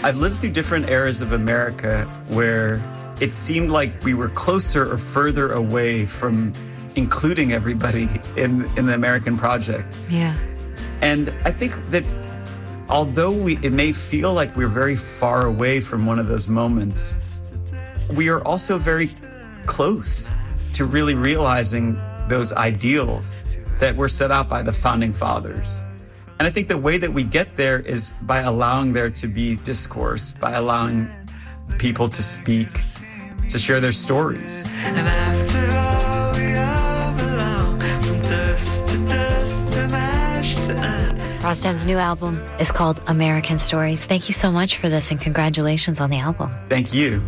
I've lived through different eras of America where it seemed like we were closer or further away from including everybody in the American project. Yeah. And I think that although it may feel like we're very far away from one of those moments, we are also very close to really realizing those ideals that were set out by the founding fathers. And I think the way that we get there is by allowing there to be discourse, by allowing people to speak, to share their stories. And after all, we all belong, from dust to dust and ash to ash. Rostam's new album is called American Stories. Thank you so much for this, and congratulations on the album. Thank you.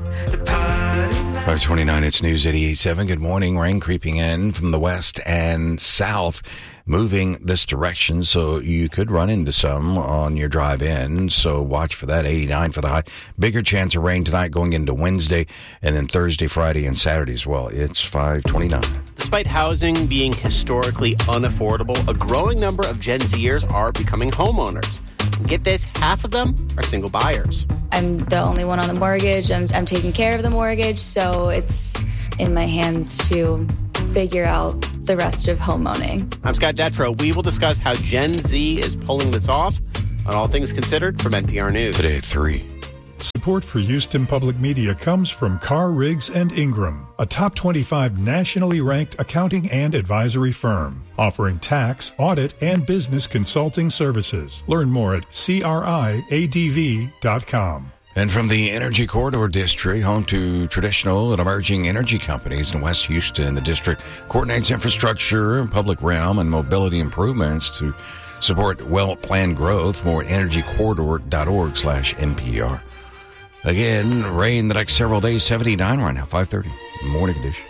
529, it's News 88.7. Good morning. Rain creeping in from the west and south, moving this direction, so you could run into some on your drive in. So watch for that. 89 for the high. Bigger chance of rain tonight going into Wednesday, and then Thursday, Friday, and Saturday as well. It's 529. Despite housing being historically unaffordable, a growing number of Gen Zers are becoming homeowners. Get this, half of them are single buyers. I'm the only one on the mortgage. I'm taking care of the mortgage, so it's in my hands to figure out the rest of homeowning. I'm Scott Detrow. We will discuss how Gen Z is pulling this off on All Things Considered from NPR News. Today at 3. Support for Houston Public Media comes from Carr, Riggs & Ingram, a top 25 nationally ranked accounting and advisory firm, offering tax, audit, and business consulting services. Learn more at criadv.com. And from the Energy Corridor District, home to traditional and emerging energy companies in West Houston, the district coordinates infrastructure, public realm, and mobility improvements to support well-planned growth. More at energycorridor.org/NPR. Again, rain the next several days, 79 right now, 5:30, morning edition.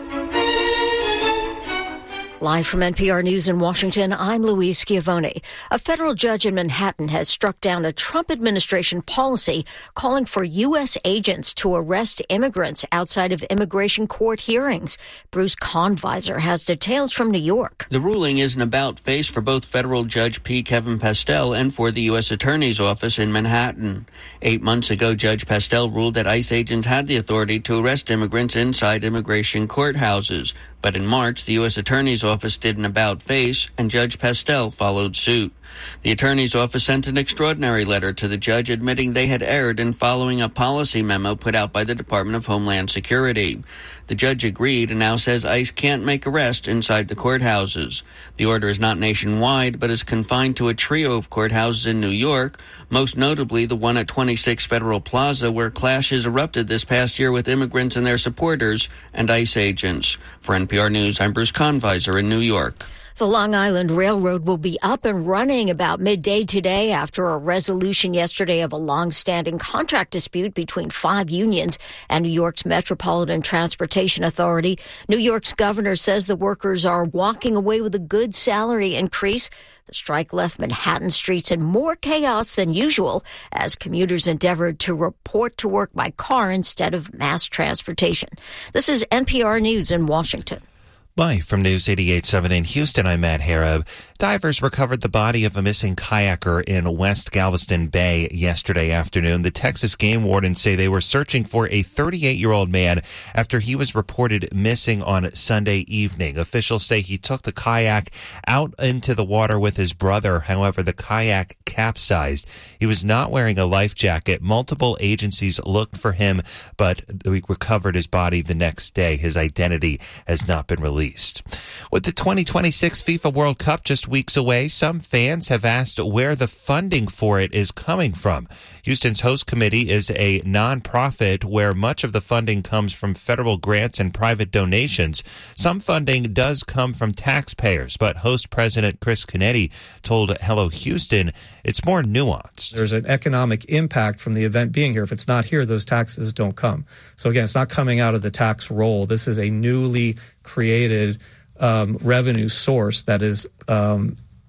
Live from NPR News in Washington, I'm Louise Schiavone. A federal judge in Manhattan has struck down a Trump administration policy calling for U.S. agents to arrest immigrants outside of immigration court hearings. Bruce Kahnweiser has details from New York. The ruling is an about-face for both federal Judge P. Kevin Pastel and for the U.S. Attorney's Office in Manhattan. 8 months ago, Judge Pastel ruled that ICE agents had the authority to arrest immigrants inside immigration courthouses. But in March, the U.S. Attorney's Office did an about-face, and Judge Pastel followed suit. The Attorney's Office sent an extraordinary letter to the judge admitting they had erred in following a policy memo put out by the Department of Homeland Security. The judge agreed and now says ICE can't make arrests inside the courthouses. The order is not nationwide, but is confined to a trio of courthouses in New York, most notably the one at 26 Federal Plaza, where clashes erupted this past year with immigrants and their supporters and ICE agents. For NPR News, I'm Bruce Kahnweiser in New York. The Long Island Railroad will be up and running about midday today after a resolution yesterday of a long-standing contract dispute between 5 unions and New York's Metropolitan Transportation Authority. New York's governor says the workers are walking away with a good salary increase. The strike left Manhattan streets in more chaos than usual as commuters endeavored to report to work by car instead of mass transportation. This is NPR News in Washington. Live from News 88.7 in Houston, I'm Matt Harab. Divers recovered the body of a missing kayaker in West Galveston Bay yesterday afternoon. The Texas game wardens say they were searching for a 38-year-old man after he was reported missing on Sunday evening. Officials say he took the kayak out into the water with his brother. However, the kayak capsized. He was not wearing a life jacket. Multiple agencies looked for him, but we recovered his body the next day. His identity has not been released. With the 2026 FIFA World Cup just weeks away, some fans have asked where the funding for it is coming from. Houston's host committee is a nonprofit where much of the funding comes from federal grants and private donations. Some funding does come from taxpayers, but host President Chris Kennedy told Hello Houston it's more nuanced. There's an economic impact from the event being here. If it's not here, those taxes don't come. So again, it's not coming out of the tax roll. This is a newly created revenue source that is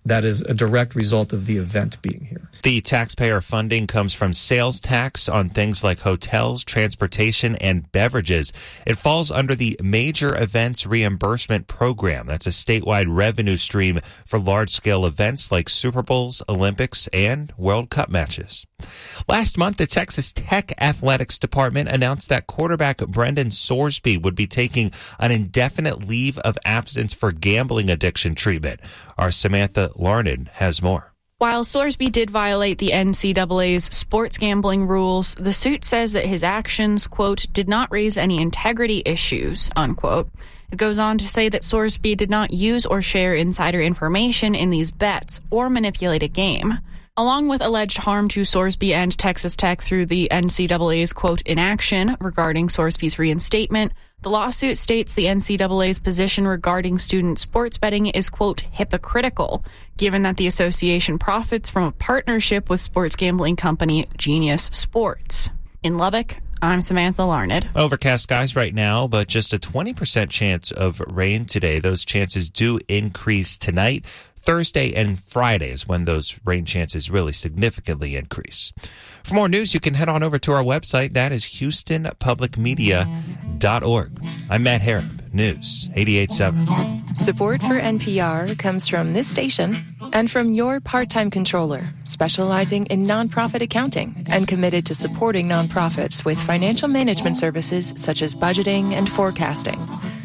that is a direct result of the event being here. The taxpayer funding comes from sales tax on things like hotels, transportation, and beverages. It falls under the Major Events Reimbursement Program. That's a statewide revenue stream for large-scale events like Super Bowls, Olympics, and World Cup matches. Last month, the Texas Tech Athletics Department announced that quarterback Brendan Sorsby would be taking an indefinite leave of absence for gambling addiction treatment. Our Samantha Larned has more. While Sorsby did violate the NCAA's sports gambling rules, the suit says that his actions, quote, did not raise any integrity issues, unquote. It goes on to say that Sorsby did not use or share insider information in these bets or manipulate a game. Along with alleged harm to Sorsby and Texas Tech through the NCAA's, quote, inaction regarding Sorsby's reinstatement, the lawsuit states the NCAA's position regarding student sports betting is, quote, hypocritical, given that the association profits from a partnership with sports gambling company Genius Sports. In Lubbock, I'm Samantha Larned. Overcast skies right now, but just a 20% chance of rain today. Those chances do increase tonight. Thursday and Friday is when those rain chances really significantly increase. For more news, you can head on over to our website. That is HoustonPublicMedia.org. I'm Matt Harrop, News 88.7. Support for NPR comes from this station and from your part-time controller, specializing in nonprofit accounting and committed to supporting nonprofits with financial management services such as budgeting and forecasting.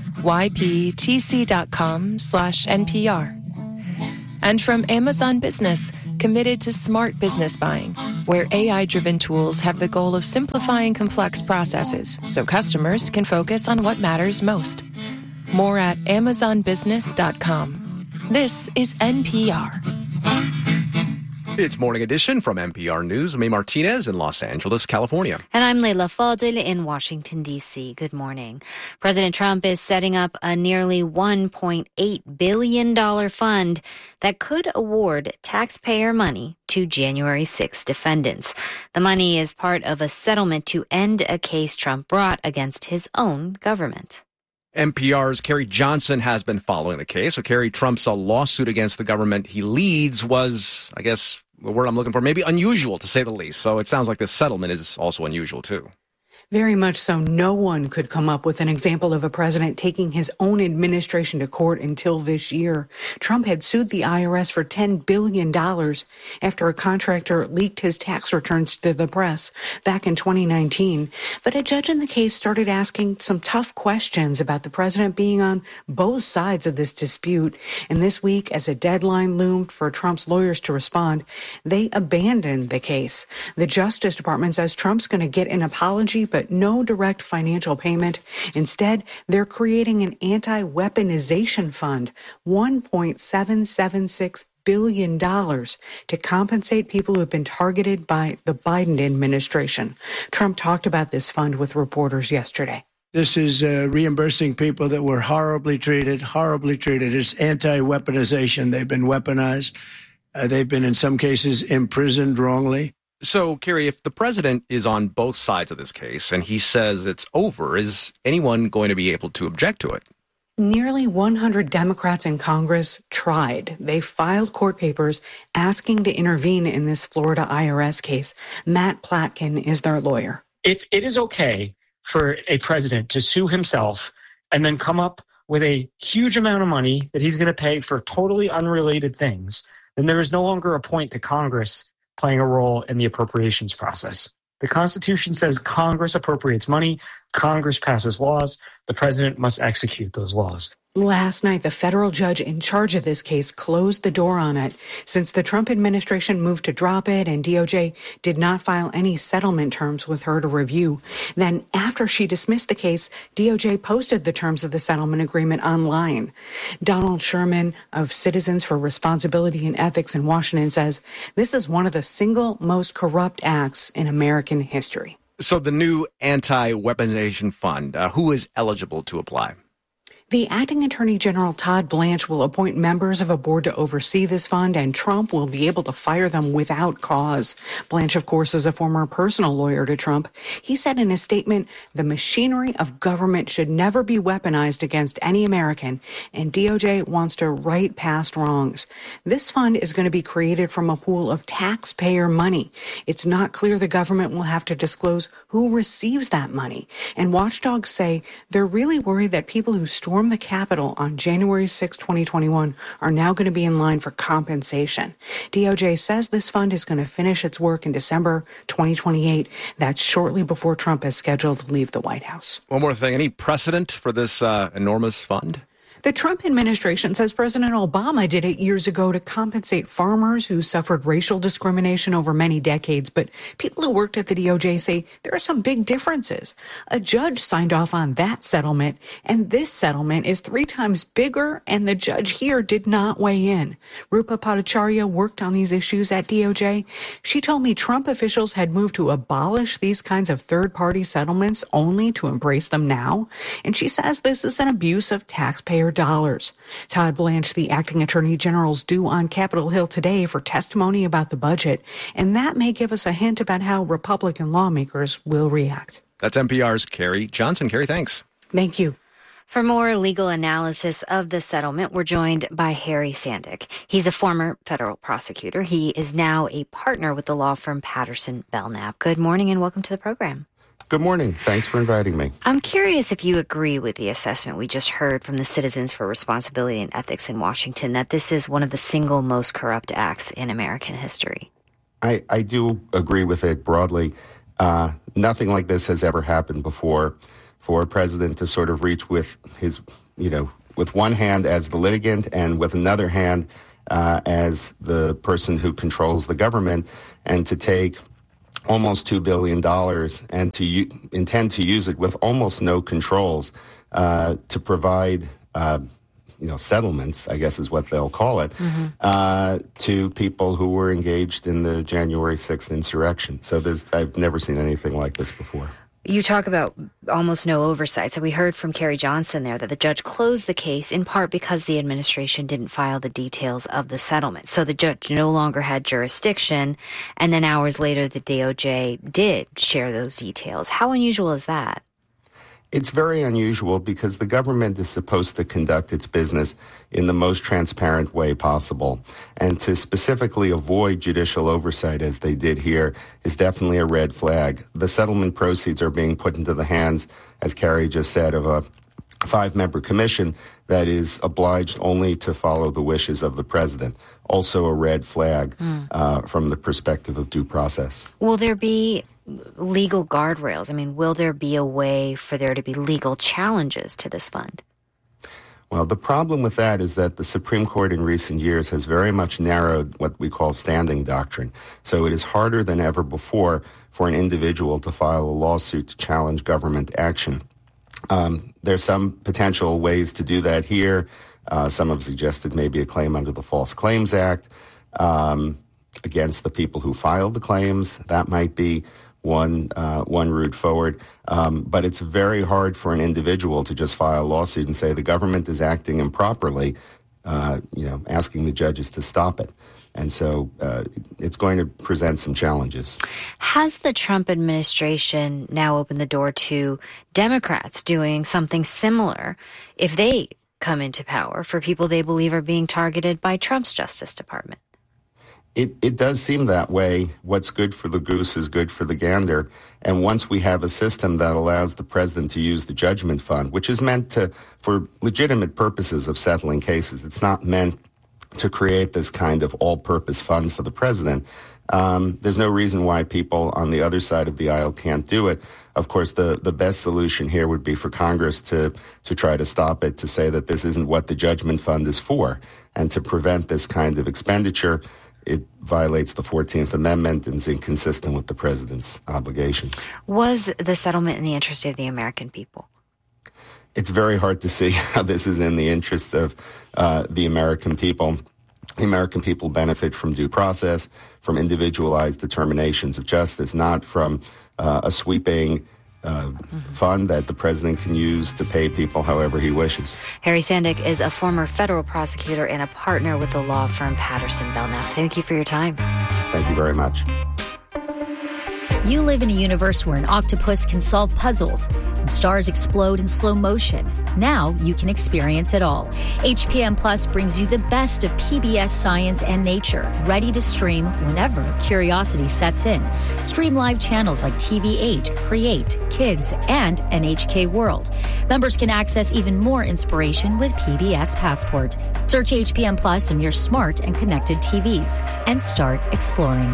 YPTC.com/NPR. And from Amazon Business, committed to smart business buying, where AI-driven tools have the goal of simplifying complex processes so customers can focus on what matters most. More at AmazonBusiness.com. This is NPR. It's Morning Edition from NPR News. I'm May Martinez in Los Angeles, California. And I'm Leila Fadel in Washington, D.C. Good morning. President Trump is setting up a nearly $1.8 billion fund that could award taxpayer money to January 6 defendants. The money is part of a settlement to end a case Trump brought against his own government. NPR's Carrie Johnson has been following the case. So, Carrie, Trump's lawsuit against the government he leads was, I guess, the word I'm looking for, maybe unusual, to say the least. So it sounds like this settlement is also unusual, too. Very much so. No one could come up with an example of a president taking his own administration to court until this year. Trump had sued the IRS for $10 billion after a contractor leaked his tax returns to the press back in 2019. But a judge in the case started asking some tough questions about the president being on both sides of this dispute. And this week, as a deadline loomed for Trump's lawyers to respond, they abandoned the case. The Justice Department says Trump's going to get an apology, but no direct financial payment. Instead, they're creating an anti-weaponization fund, $1.776 billion to compensate people who have been targeted by the Biden administration. Trump talked about this fund with reporters yesterday. This is reimbursing people that were horribly treated. It's anti-weaponization. They've been weaponized. They've been, in some cases, imprisoned wrongly. So, Carrie, if the president is on both sides of this case and he says it's over, is anyone going to be able to object to it? Nearly 100 Democrats in Congress tried. They filed court papers asking to intervene in this Florida IRS case. Matt Platkin is their lawyer. If it is okay for a president to sue himself and then come up with a huge amount of money that he's going to pay for totally unrelated things, then there is no longer a point to Congress playing a role in the appropriations process. The Constitution says Congress appropriates money, Congress passes laws, the president must execute those laws. Last night, the federal judge in charge of this case closed the door on it. Since the Trump administration moved to drop it and DOJ did not file any settlement terms with her to review. Then after she dismissed the case, DOJ posted the terms of the settlement agreement online. Donald Sherman of Citizens for Responsibility and Ethics in Washington says this is one of the single most corrupt acts in American history. So the new anti-weaponization fund, who is eligible to apply? The acting Attorney General Todd Blanche will appoint members of a board to oversee this fund, and Trump will be able to fire them without cause. Blanche, of course, is a former personal lawyer to Trump. He said in a statement, the machinery of government should never be weaponized against any American, and DOJ wants to right past wrongs. This fund is going to be created from a pool of taxpayer money. It's not clear the government will have to disclose who receives that money. And watchdogs say they're really worried that people who storm the Capitol on January 6, 2021 are now going to be in line for compensation. DOJ says this fund is going to finish its work in December 2028. That's shortly before Trump is scheduled to leave the White House. One more thing. Any precedent for this enormous fund? The Trump administration says President Obama did it years ago to compensate farmers who suffered racial discrimination over many decades. But people who worked at the DOJ say there are some big differences. A judge signed off on that settlement, and this settlement is 3 times bigger, and the judge here did not weigh in. Rupa Bhattacharya worked on these issues at DOJ. She told me Trump officials had moved to abolish these kinds of third-party settlements only to embrace them now. And she says this is an abuse of taxpayer dollars. Todd Blanche, the acting attorney general, is due on Capitol Hill today for testimony about the budget, and that may give us a hint about how Republican lawmakers will react. That's NPR's Carrie Johnson. Carrie, thanks. Thank you. For more legal analysis of the settlement, we're joined by Harry Sandick. He's a former federal prosecutor. He is now a partner with the law firm Patterson Belknap. Good morning and welcome to the program. Good morning. Thanks for inviting me. I'm curious if you agree with the assessment we just heard from the Citizens for Responsibility and Ethics in Washington that this is one of the single most corrupt acts in American history. I do agree with it broadly. Nothing like this has ever happened before for a president to sort of reach with his, with one hand as the litigant and with another hand as the person who controls the government, and to take almost $2 billion and to intend to use it with almost no controls to provide, settlements, I guess is what they'll call it, to people who were engaged in the January 6th insurrection. So I've never seen anything like this before. You talk about almost no oversight. So we heard from Carrie Johnson there that the judge closed the case in part because the administration didn't file the details of the settlement. So the judge no longer had jurisdiction, and then hours later the DOJ did share those details. How unusual is that? It's very unusual because the government is supposed to conduct its business in the most transparent way possible. And to specifically avoid judicial oversight, as they did here, is definitely a red flag. The settlement proceeds are being put into the hands, as Carrie just said, of a 5-member commission that is obliged only to follow the wishes of the president. Also a red flag from the perspective of due process. Will there be legal guardrails? I mean, will there be a way for there to be legal challenges to this fund? Well, the problem with that is that the Supreme Court in recent years has very much narrowed what we call standing doctrine. So it is harder than ever before for an individual to file a lawsuit to challenge government action. There's some potential ways to do that here. Some have suggested maybe a claim under the False Claims Act against the people who filed the claims. That might be one route forward. But it's very hard for an individual to just file a lawsuit and say the government is acting improperly, asking the judges to stop it. And so it's going to present some challenges. Has the Trump administration now opened the door to Democrats doing something similar if they come into power for people they believe are being targeted by Trump's Justice Department? It does seem that way. What's good for the goose is good for the gander. And once we have a system that allows the president to use the judgment fund, which is meant for legitimate purposes of settling cases, it's not meant to create this kind of all-purpose fund for the president. There's no reason why people on the other side of the aisle can't do it. Of course, the best solution here would be for Congress to try to stop it, to say that this isn't what the judgment fund is for, and to prevent this kind of expenditure. It violates the 14th Amendment and is inconsistent with the president's obligations. Was the settlement in the interest of the American people? It's very hard to see how this is in the interest of the American people. The American people benefit from due process, from individualized determinations of justice, not from a sweeping fund that the president can use to pay people however he wishes. Harry Sandick is a former federal prosecutor and a partner with the law firm Patterson Belknap. Thank you for your time. Thank you very much. You live in a universe where an octopus can solve puzzles and stars explode in slow motion. Now you can experience it all. HPM Plus brings you the best of PBS science and nature, ready to stream whenever curiosity sets in. Stream live channels like TV8, Create, Kids, and NHK World. Members can access even more inspiration with PBS Passport. Search HPM Plus on your smart and connected TVs and start exploring.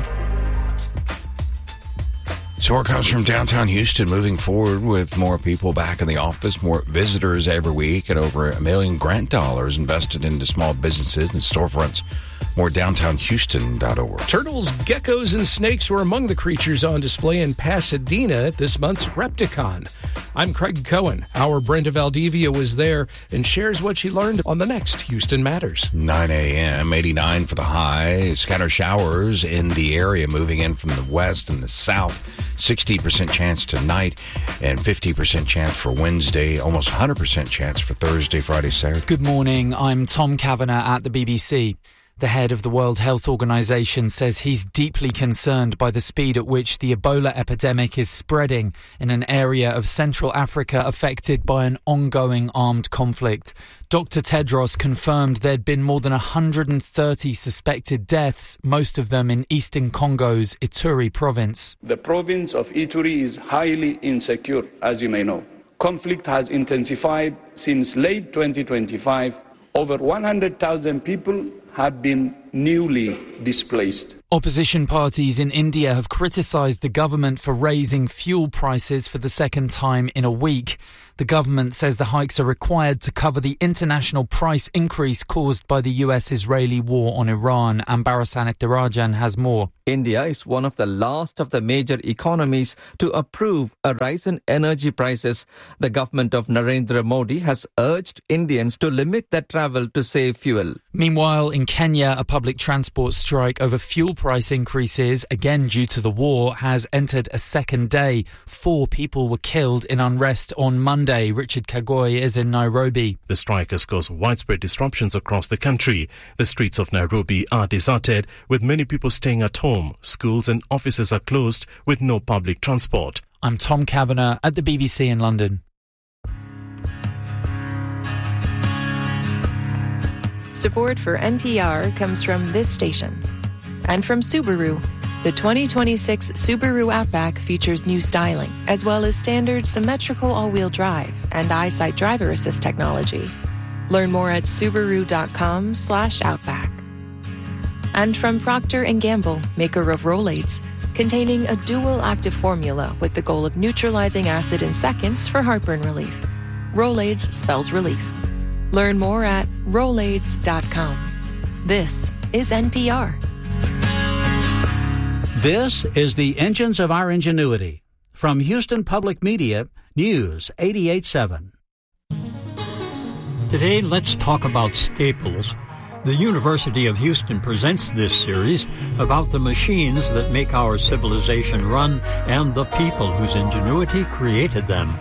So it comes from downtown Houston, moving forward with more people back in the office, more visitors every week, and over $1 million grant dollars invested into small businesses and storefronts. More downtownhouston.org. Turtles, geckos, and snakes were among the creatures on display in Pasadena at this month's Repticon. I'm Craig Cohen. Our Brenda Valdivia was there and shares what she learned on the next Houston Matters. 9 a.m., 89 for the high. Scattered showers in the area moving in from the west and the south. 60% chance tonight and 50% chance for Wednesday. Almost 100% chance for Thursday, Friday, Saturday. Good morning. I'm Tom Kavanagh at the BBC. The head of the World Health Organization says he's deeply concerned by the speed at which the Ebola epidemic is spreading in an area of Central Africa affected by an ongoing armed conflict. Dr. Tedros confirmed there'd been more than 130 suspected deaths, most of them in eastern Congo's Ituri province. The province of Ituri is highly insecure, as you may know. Conflict has intensified since late 2025. Over 100,000 people have been newly displaced. Opposition parties in India have criticised the government for raising fuel prices for the second time in a week. The government says the hikes are required to cover the international price increase caused by the US-Israeli war on Iran. Ambarasan Darajan has more. India is one of the last of the major economies to approve a rise in energy prices. The government of Narendra Modi has urged Indians to limit their travel to save fuel. Meanwhile, in Kenya, a public transport strike over fuel price increases, again due to the war, has entered a second day. 4 people were killed in unrest on Monday. Richard Kagoi is in Nairobi. The strike has caused widespread disruptions across the country. The streets of Nairobi are deserted, with many people staying at home. Schools and offices are closed with no public transport. I'm Tom Kavanagh at the BBC in London. Support for NPR comes from this station and from Subaru. The 2026 Subaru Outback features new styling, as well as standard symmetrical all-wheel drive and EyeSight driver assist technology. Learn more at Subaru.com/Outback. And from Procter & Gamble, maker of Rolaids, containing a dual active formula with the goal of neutralizing acid in seconds for heartburn relief. Rolaids spells relief. Learn more at Rolaids.com. This is NPR. This is the Engines of Our Ingenuity. From Houston Public Media, News 88.7. Today, let's talk about staples. The University of Houston presents this series about the machines that make our civilization run and the people whose ingenuity created them.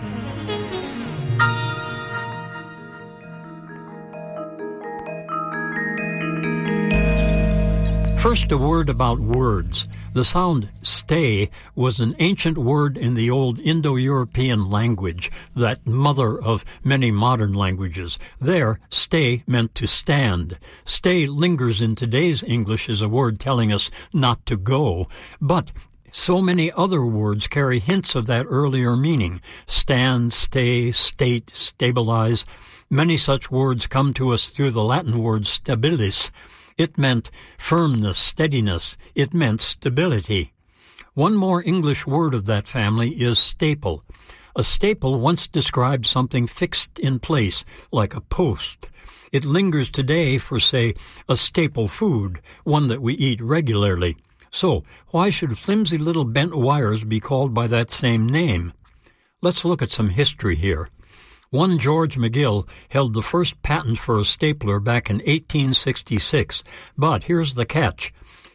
First, a word about words. The sound stay was an ancient word in the old Indo-European language, that mother of many modern languages. There, stay meant to stand. Stay lingers in today's English as a word telling us not to go, but so many other words carry hints of that earlier meaning. Stand, stay, state, stabilize. Many such words come to us through the Latin word stabilis. It meant firmness, steadiness. It meant stability. One more English word of that family is staple. A staple once described something fixed in place, like a post. It lingers today for, say, a staple food, one that we eat regularly. So, why should flimsy little bent wires be called by that same name? Let's look at some history here. One George McGill held the first patent for a stapler back in 1866, but here's the catch.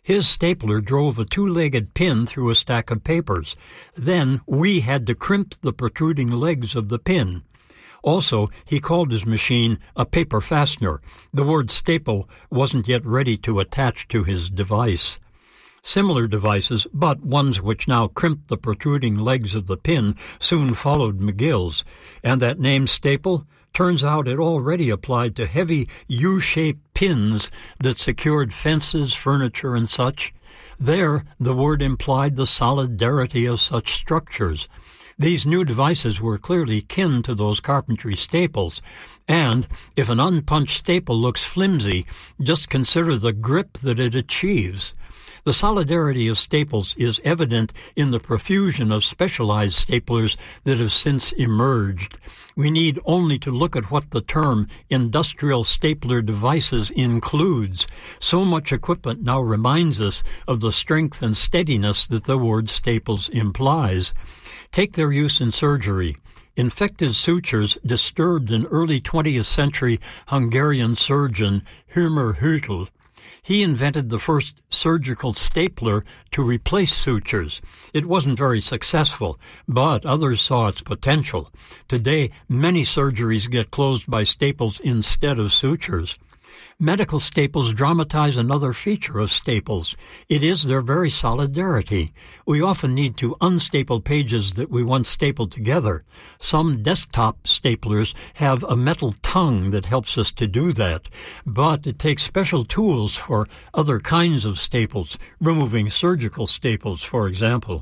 His stapler drove a two-legged pin through a stack of papers. Then we had to crimp the protruding legs of the pin. Also, he called his machine a paper fastener. The word staple wasn't yet ready to attach to his device. Similar devices, but ones which now crimped the protruding legs of the pin, soon followed McGill's, and that name staple turns out it already applied to heavy U-shaped pins that secured fences, furniture, and such. There, the word implied the solidarity of such structures. These new devices were clearly kin to those carpentry staples, and if an unpunched staple looks flimsy, just consider the grip that it achieves. The solidarity of staples is evident in the profusion of specialized staplers that have since emerged. We need only to look at what the term industrial stapler devices includes. So much equipment now reminds us of the strength and steadiness that the word staples implies. Take their use in surgery. Infected sutures disturbed an early 20th century Hungarian surgeon, Hümer Hüttel. He invented the first surgical stapler to replace sutures. It wasn't very successful, but others saw its potential. Today, many surgeries get closed by staples instead of sutures. Medical staples dramatize another feature of staples. It is their very solidarity. We often need to unstaple pages that we once stapled together. Some desktop staplers have a metal tongue that helps us to do that, but it takes special tools for other kinds of staples, removing surgical staples, for example.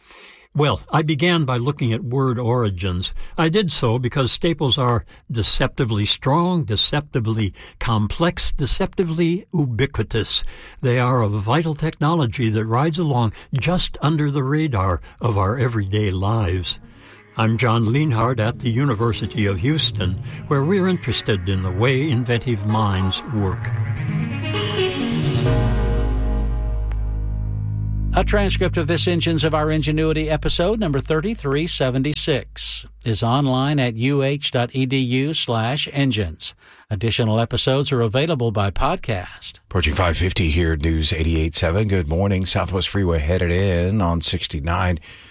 Well, I began by looking at word origins. I did so because staples are deceptively strong, deceptively complex, deceptively ubiquitous. They are a vital technology that rides along just under the radar of our everyday lives. I'm John Lienhardt at the University of Houston, where we're interested in the way inventive minds work. A transcript of this Engines of Our Ingenuity episode, number 3376, is online at uh.edu/engines. Additional episodes are available by podcast. Approaching 5:50 here at News 88.7. Good morning. Southwest Freeway headed in on 69.